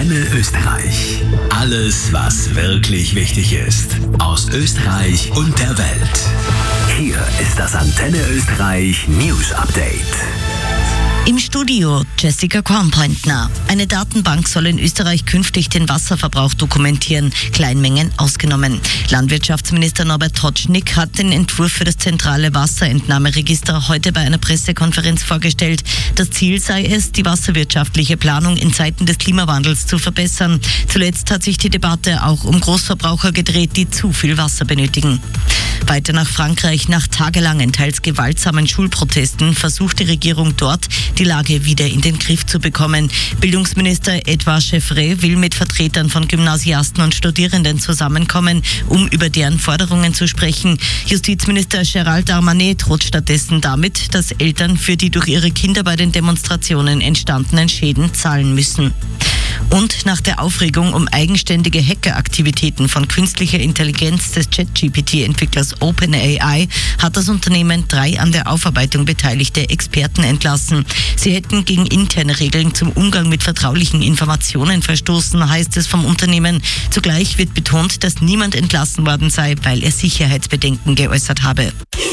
Antenne Österreich. Alles, was wirklich wichtig ist. Aus Österreich und der Welt. Hier ist das Antenne Österreich News Update. Im Studio Jessica Kornpointner. Eine Datenbank soll in Österreich künftig den Wasserverbrauch dokumentieren, Kleinmengen ausgenommen. Landwirtschaftsminister Norbert Totschnig hat den Entwurf für das zentrale Wasserentnahmeregister heute bei einer Pressekonferenz vorgestellt. Das Ziel sei es, die wasserwirtschaftliche Planung in Zeiten des Klimawandels zu verbessern. Zuletzt hat sich die Debatte auch um Großverbraucher gedreht, die zu viel Wasser benötigen. Weiter nach Frankreich. Nach tagelangen, teils gewaltsamen Schulprotesten versucht die Regierung dort, die Lage wieder in den Griff zu bekommen. Bildungsminister Edouard Chevrey will mit Vertretern von Gymnasiasten und Studierenden zusammenkommen, um über deren Forderungen zu sprechen. Justizminister Gérald Darmanin droht stattdessen damit, dass Eltern für die durch ihre Kinder bei den Demonstrationen entstandenen Schäden zahlen müssen. Und nach der Aufregung um eigenständige Hackeraktivitäten von künstlicher Intelligenz des ChatGPT-Entwicklers OpenAI hat das Unternehmen 3 an der Aufarbeitung beteiligte Experten entlassen. Sie hätten gegen interne Regeln zum Umgang mit vertraulichen Informationen verstoßen, heißt es vom Unternehmen. Zugleich wird betont, dass niemand entlassen worden sei, weil er Sicherheitsbedenken geäußert habe.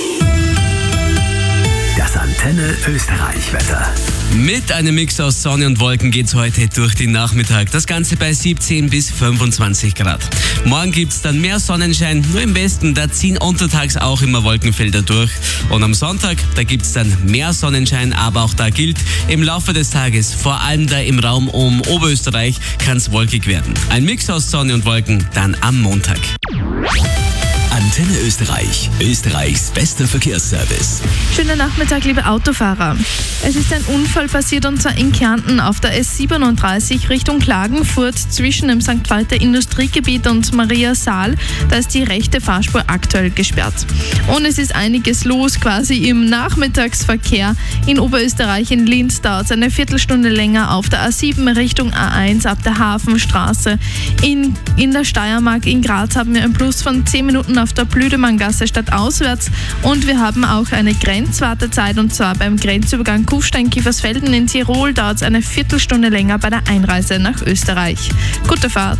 Das Antenne Österreich Wetter. Mit einem Mix aus Sonne und Wolken geht's heute durch den Nachmittag. Das Ganze bei 17 bis 25 Grad. Morgen gibt's dann mehr Sonnenschein, nur im Westen, da ziehen untertags auch immer Wolkenfelder durch. Und am Sonntag, da gibt's dann mehr Sonnenschein, aber auch da gilt, im Laufe des Tages, vor allem da im Raum um Oberösterreich, kann's wolkig werden. Ein Mix aus Sonne und Wolken dann am Montag. Antenne Österreich, Österreichs bester Verkehrsservice. Schönen Nachmittag, liebe Autofahrer. Es ist ein Unfall passiert, und zwar in Kärnten auf der S37 Richtung Klagenfurt zwischen dem St. Walter Industriegebiet und Maria Saal. Da ist die rechte Fahrspur aktuell gesperrt. Und es ist einiges los quasi im Nachmittagsverkehr. In Oberösterreich, in Linz, dauert es eine Viertelstunde länger auf der A7 Richtung A1 ab der Hafenstraße. In der Steiermark, in Graz, haben wir einen Plus von 10 Minuten auf der Blüdemanngasse stadtauswärts, und wir haben auch eine Grenzwartezeit, und zwar beim Grenzübergang Kufstein-Kiefersfelden in Tirol dauert es eine Viertelstunde länger bei der Einreise nach Österreich. Gute Fahrt!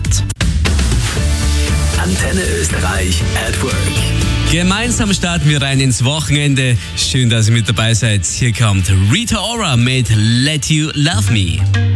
Antenne Österreich at Work. Gemeinsam starten wir rein ins Wochenende. Schön, dass ihr mit dabei seid. Hier kommt Rita Ora mit Let You Love Me.